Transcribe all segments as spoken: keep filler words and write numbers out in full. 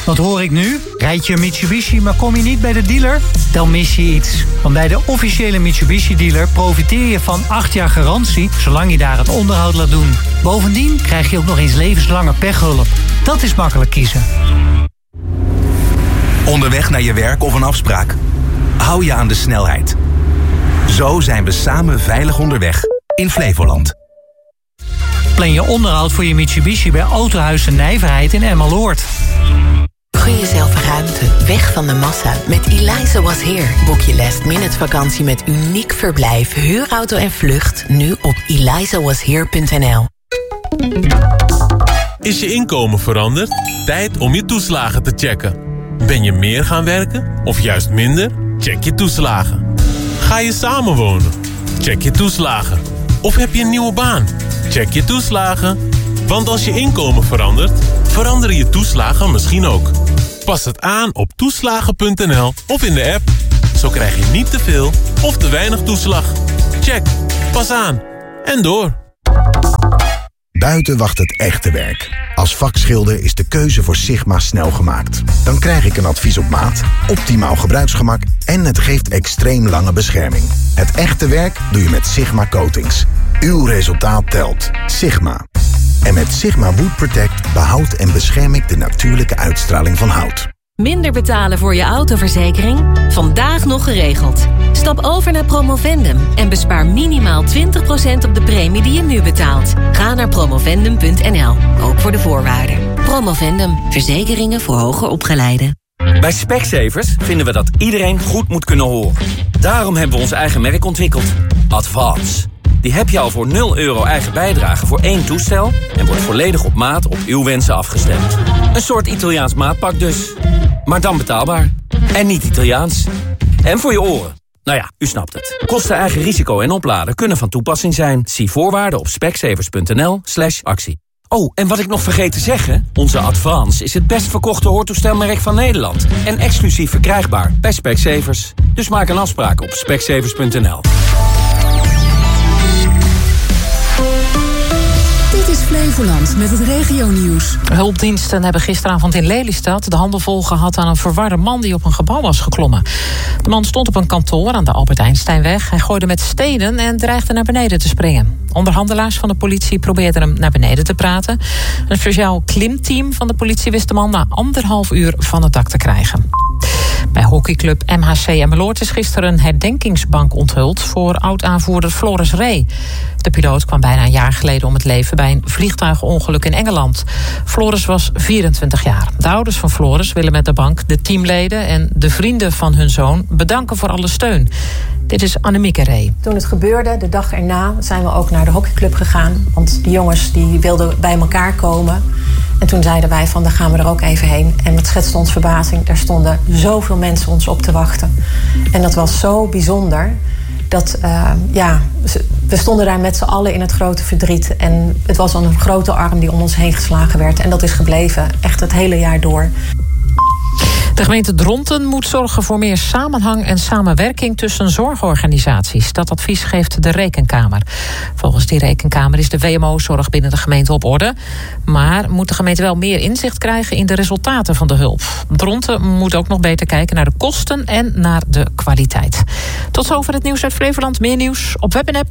Wat hoor ik nu? Rijd je een Mitsubishi, maar kom je niet bij de dealer? Dan mis je iets. Want bij de officiële Mitsubishi-dealer profiteer je van acht jaar garantie, zolang je daar het onderhoud laat doen. Bovendien krijg je ook nog eens levenslange pechhulp. Dat is makkelijk kiezen. Onderweg naar je werk of een afspraak? Hou je aan de snelheid. Zo zijn we samen veilig onderweg in Flevoland. Plan je onderhoud voor je Mitsubishi bij Autohuis de Nijverheid in Emmeloord. Gun jezelf ruimte, weg van de massa. Met Eliza Was Here boek je last minute vakantie met uniek verblijf, huurauto en vlucht nu op eliza was here punt n l. Is je inkomen veranderd? Tijd om je toeslagen te checken. Ben je meer gaan werken of juist minder? Check je toeslagen. Ga je samenwonen? Check je toeslagen. Of heb je een nieuwe baan? Check je toeslagen. Want als je inkomen verandert, veranderen je toeslagen misschien ook. Pas het aan op toeslagen punt n l of in de app. Zo krijg je niet te veel of te weinig toeslag. Check. Pas aan. En door. Buiten wacht het echte werk. Als vakschilder is de keuze voor Sigma snel gemaakt. Dan krijg ik een advies op maat, optimaal gebruiksgemak en het geeft extreem lange bescherming. Het echte werk doe je met Sigma Coatings. Uw resultaat telt. Sigma. En met Sigma Wood Protect behoud en bescherm ik de natuurlijke uitstraling van hout. Minder betalen voor je autoverzekering? Vandaag nog geregeld. Stap over naar Promovendum en bespaar minimaal twintig procent op de premie die je nu betaalt. Ga naar promovendum punt n l, ook voor de voorwaarden. Promovendum, verzekeringen voor hoger opgeleiden. Bij Specsavers vinden we dat iedereen goed moet kunnen horen. Daarom hebben we ons eigen merk ontwikkeld. Advance. Die heb je al voor nul euro eigen bijdrage voor één toestel en wordt volledig op maat op uw wensen afgestemd. Een soort Italiaans maatpak dus. Maar dan betaalbaar. En niet Italiaans. En voor je oren. Nou ja, u snapt het. Kosten, eigen risico en opladen kunnen van toepassing zijn. Zie voorwaarden op specsavers punt n l slash actie. Oh, en wat ik nog vergeet te zeggen. Onze Advance is het best verkochte hoortoestelmerk van Nederland. En exclusief verkrijgbaar bij Specsavers. Dus maak een afspraak op specsavers punt n l. Dit is Flevoland met het regionieuws. Hulpdiensten hebben gisteravond in Lelystad de handen vol gehad aan een verwarde man die op een gebouw was geklommen. De man stond op een kantoor aan de Albert Einsteinweg. Hij gooide met stenen en dreigde naar beneden te springen. Onderhandelaars van de politie probeerden hem naar beneden te praten. Een speciaal klimteam van de politie wist de man na anderhalf uur van het dak te krijgen. Bij hockeyclub M H C Emmeloord is gisteren een herdenkingsbank onthuld voor oud-aanvoerder Floris Rey. De piloot kwam bijna een jaar geleden om het leven bij een vliegtuigongeluk in Engeland. Floris was vierentwintig jaar. De ouders van Floris willen met de bank de teamleden en de vrienden van hun zoon bedanken voor alle steun. Dit is Annemieke Rey. Toen het gebeurde, de dag erna, zijn we ook naar de hockeyclub gegaan. Want de jongens die wilden bij elkaar komen. En toen zeiden wij van, daar gaan we er ook even heen. En wat schetste ons verbazing, er stonden zoveel mensen ons op te wachten. En dat was zo bijzonder. Dat, uh, ja, we stonden daar met z'n allen in het grote verdriet. En het was een grote arm die om ons heen geslagen werd. En dat is gebleven, echt het hele jaar door. De gemeente Dronten moet zorgen voor meer samenhang en samenwerking tussen zorgorganisaties. Dat advies geeft de Rekenkamer. Volgens die Rekenkamer is de W M O-zorg binnen de gemeente op orde. Maar moet de gemeente wel meer inzicht krijgen in de resultaten van de hulp. Dronten moet ook nog beter kijken naar de kosten en naar de kwaliteit. Tot zover het nieuws uit Flevoland. Meer nieuws op web en app.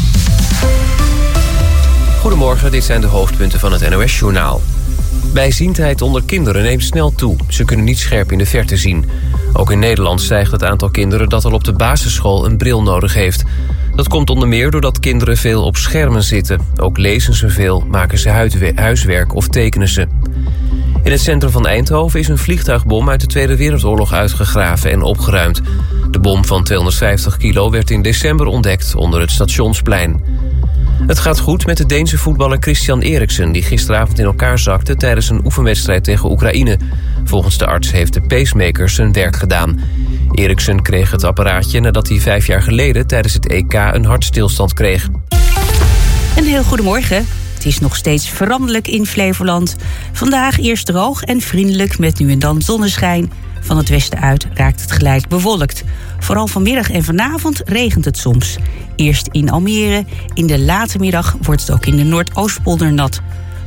Goedemorgen, dit zijn de hoofdpunten van het N O S-journaal. Bijziendheid onder kinderen neemt snel toe. Ze kunnen niet scherp in de verte zien. Ook in Nederland stijgt het aantal kinderen dat al op de basisschool een bril nodig heeft. Dat komt onder meer doordat kinderen veel op schermen zitten. Ook lezen ze veel, maken ze huiswerk of tekenen ze. In het centrum van Eindhoven is een vliegtuigbom uit de Tweede Wereldoorlog uitgegraven en opgeruimd. De bom van tweehonderdvijftig kilo werd in december ontdekt onder het Stationsplein. Het gaat goed met de Deense voetballer Christian Eriksen, die gisteravond in elkaar zakte tijdens een oefenwedstrijd tegen Oekraïne. Volgens de arts heeft de pacemaker zijn werk gedaan. Eriksen kreeg het apparaatje nadat hij vijf jaar geleden tijdens het E K een hartstilstand kreeg. Een heel goedemorgen. Het is nog steeds veranderlijk in Flevoland. Vandaag eerst droog en vriendelijk met nu en dan zonneschijn. Van het westen uit raakt het geleidelijk bewolkt. Vooral vanmiddag en vanavond regent het soms. Eerst in Almere, in de late middag wordt het ook in de Noordoostpolder nat.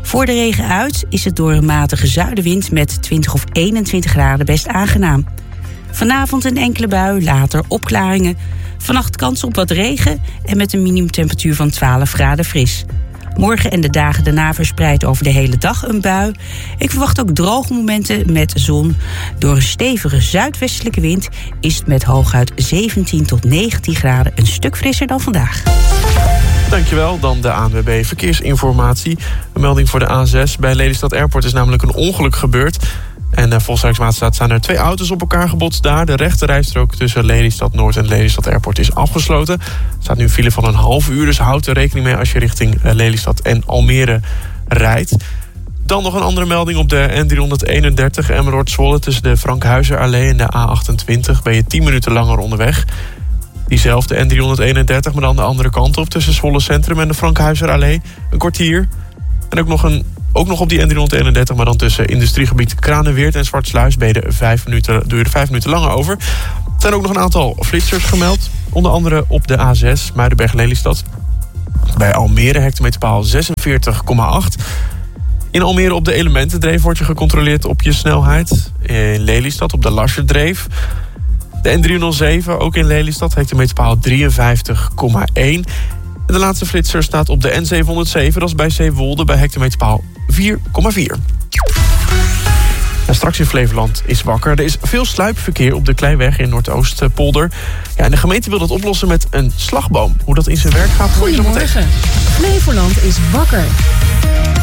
Voor de regen uit is het door een matige zuidenwind met twintig of eenentwintig graden best aangenaam. Vanavond een enkele bui, later opklaringen. Vannacht kans op wat regen en met een minimumtemperatuur van twaalf graden fris. Morgen en de dagen daarna verspreid over de hele dag een bui. Ik verwacht ook droge momenten met zon. Door een stevige zuidwestelijke wind is het met hooguit zeventien tot negentien graden een stuk frisser dan vandaag. Dankjewel. Dan de A N W B Verkeersinformatie. Een melding voor de A zes. Bij Lelystad Airport is namelijk een ongeluk gebeurd. En uh, volgens Rijkswaterstaat staan er twee auto's op elkaar gebotst daar. De rechte rijstrook tussen Lelystad Noord en Lelystad Airport is afgesloten. Er staat nu een file van een half uur, dus houd er rekening mee als je richting uh, Lelystad en Almere rijdt. Dan nog een andere melding op de N driehonderdeenendertig Emmeloord-Zwolle tussen de Frankhuizerallee en de A achtentwintig. Ben je tien minuten langer onderweg. Diezelfde N driehonderdeenendertig, maar dan de andere kant op tussen Zwolle Centrum en de Frankhuizerallee. Een kwartier. En ook nog een Ook nog op die N driehonderdeenendertig, maar dan tussen industriegebied Kranenweert en Zwartsluis ben je er vijf minuten, doe je er vijf minuten langer over. Er zijn ook nog een aantal flitsers gemeld. Onder andere op de A zes, Muidenberg-Lelystad. Bij Almere hectometerpaal zesenveertig komma acht. In Almere op de Elementendreef wordt je gecontroleerd op je snelheid. In Lelystad op de Larserdreef. De N driehonderdzeven, ook in Lelystad, hectometerpaal drieënvijftig komma één. En de laatste flitser staat op de N zevenhonderdzeven, dat is bij Zeewolde, bij hectometerpaal vier komma vier. En straks in Flevoland is wakker. Er is veel sluipverkeer op de Kleiweg in Noordoostpolder. Ja, en de gemeente wil dat oplossen met een slagboom. Hoe dat in zijn werk gaat, hoor je zo meteen. Goedemorgen. Flevoland is wakker.